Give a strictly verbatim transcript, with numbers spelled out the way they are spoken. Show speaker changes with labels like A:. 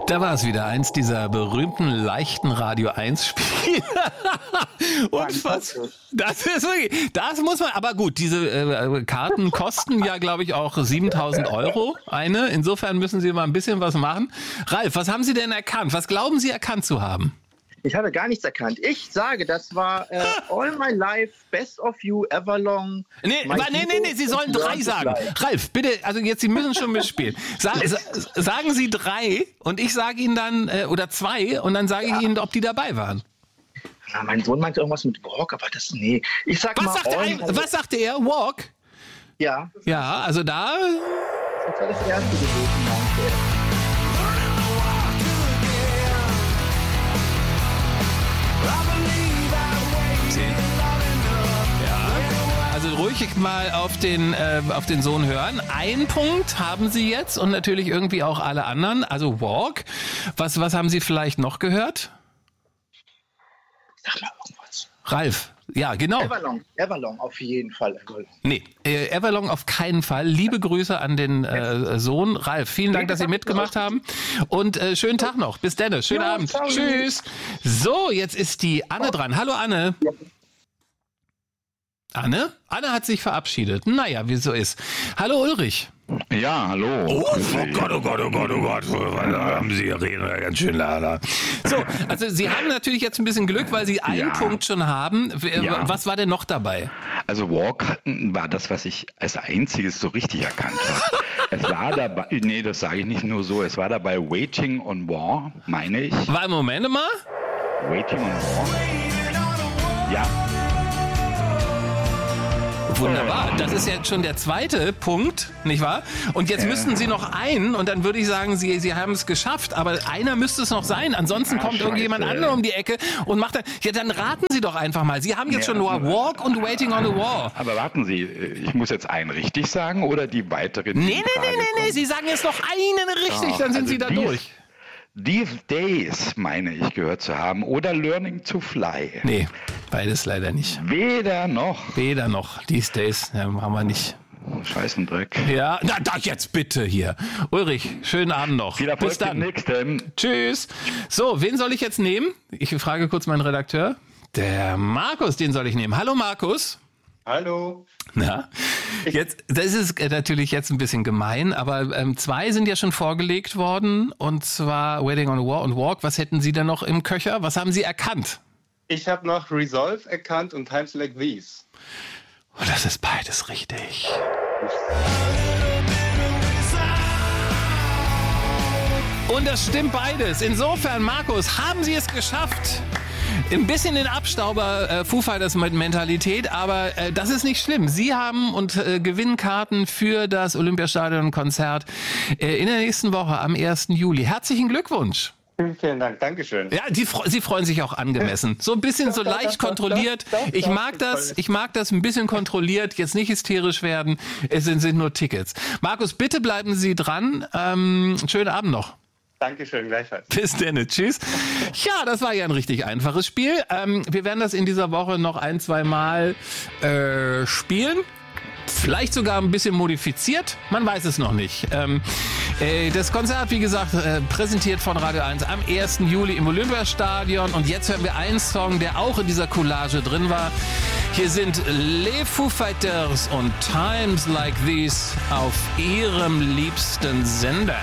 A: Da war es wieder, eins dieser berühmten leichten Radio eins Spiele. Und was, das ist wirklich, das muss man, aber gut, diese äh, Karten kosten ja, glaube ich, auch siebentausend Euro eine. Insofern müssen Sie mal ein bisschen was machen. Ralf, was haben Sie denn erkannt? Was glauben Sie erkannt zu haben?
B: Ich habe gar nichts erkannt. Ich sage, das war äh, All My Life, Best of You, Everlong.
A: Nee, nee, nee, nee, Sie sollen drei sagen. Ralf, bitte, also jetzt, Sie müssen schon mitspielen. Sa sa sagen Sie drei und ich sage Ihnen dann, äh, oder zwei, und dann sage ich ja. Ihnen, ob die dabei waren.
B: Ja, mein Sohn meinte irgendwas mit Walk, aber das, nee. Ich sag
A: was,
B: mal,
A: sagte ein, was sagte er? Walk?
B: Ja.
A: Ja, also da...
B: Das war das erste gewesen.
A: Also ruhig mal auf den, äh, auf den Sohn hören. Ein Punkt haben Sie jetzt und natürlich irgendwie auch alle anderen. Also Walk. Was, was haben Sie vielleicht noch gehört?
B: Sag mal irgendwas.
A: Ralf. Ja, genau.
B: Everlong, Everlong auf jeden Fall. Everlong.
A: Nee, äh, Everlong auf keinen Fall. Liebe Grüße an den äh, Sohn. Ralf, vielen Dank, dass Sie mitgemacht haben. Und äh, schönen Tag noch. Bis dann. Schönen ja, Abend. Ciao. Tschüss. So, jetzt ist die Anne dran. Hallo Anne. Ja. Anne? Anne hat sich verabschiedet. Naja, wie so ist. Hallo Ulrich.
C: Ja, hallo.
A: Oh, oh Gott, oh Gott, oh Gott, oh Gott. Da haben Sie reden ganz schön lala. So, also Sie haben natürlich jetzt ein bisschen Glück, weil Sie einen ja. Punkt schon haben. Ja. Was war denn noch dabei?
C: Also Walk war das, was ich als einziges so richtig erkannt habe. Es war dabei, nee, das sage ich nicht nur so, es war dabei Waiting on War, meine ich.
A: War im Moment mal?
C: Waiting on War. Ja.
A: Wunderbar, das ist jetzt schon der zweite Punkt, nicht wahr? Und jetzt müssten Sie noch einen und dann würde ich sagen, Sie, Sie haben es geschafft, aber einer müsste es noch sein, ansonsten kommt Ach, irgendjemand anderer um die Ecke und macht dann, ja dann raten Sie doch einfach mal, Sie haben jetzt ja, schon nur Walk und Waiting on the Wall.
C: Aber warten Sie, ich muss jetzt einen richtig sagen oder die weiteren?
A: Nee, nee, nee, nee, nee, Sie sagen jetzt noch einen richtig, oh, dann sind also Sie da
C: dies,
A: durch.
C: These Days, meine ich, gehört zu haben. Oder Learning to Fly.
A: Nee, beides leider nicht.
C: Weder noch.
A: Weder noch. These Days, ja, haben wir nicht.
C: Scheißen Dreck.
A: Ja, na, da jetzt bitte hier. Ulrich, schönen Abend noch.
C: Viel Erfolg
A: Bis dann.
C: Nächsten.
A: Tschüss. So, wen soll ich jetzt nehmen? Ich frage kurz meinen Redakteur. Der Markus, den soll ich nehmen. Hallo Markus.
D: Hallo.
A: Na, jetzt, das ist natürlich jetzt ein bisschen gemein, aber ähm, zwei sind ja schon vorgelegt worden, und zwar Waiting on a War und Walk. Was hätten Sie denn noch im Köcher? Was haben Sie erkannt?
D: Ich habe noch Resolve erkannt und Times Like These.
A: Oh, das ist beides richtig. Und das stimmt beides. Insofern, Markus, haben Sie es geschafft. Ein bisschen den Abstauber äh, Foo Fighters mit Mentalität, aber äh, das ist nicht schlimm. Sie haben und äh, gewinnen Karten für das Olympiastadion-Konzert äh, in der nächsten Woche am ersten Juli. Herzlichen Glückwunsch.
D: Vielen, vielen Dank, Dankeschön.
A: Ja, die, Sie freuen sich auch angemessen. So ein bisschen so leicht kontrolliert. Ich mag das, ich mag das ein bisschen kontrolliert, jetzt nicht hysterisch werden. Es sind, sind nur Tickets. Markus, bitte bleiben Sie dran. Ähm, schönen Abend noch.
D: Dankeschön, gleichfalls.
A: Bis dann, tschüss. Ja, das war ja ein richtig einfaches Spiel. Ähm, wir werden das in dieser Woche noch ein, zwei Mal äh, spielen. Vielleicht sogar ein bisschen modifiziert, man weiß es noch nicht. Ähm, äh, das Konzert, wie gesagt, äh, präsentiert von Radio eins am ersten Juli im Olympiastadion. Und jetzt hören wir einen Song, der auch in dieser Collage drin war. Hier sind Les Foo Fighters und Times Like These auf ihrem liebsten Sender.